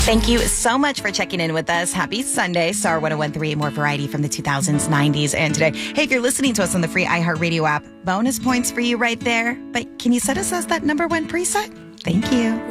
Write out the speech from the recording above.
Thank you so much for checking in with us. Happy Sunday. Star 101.3, more variety from the 2000s, 90s, and today. Hey, if you're listening to us on the free iHeartRadio app, bonus points for you right there. But can you set us as that number one preset? Thank you.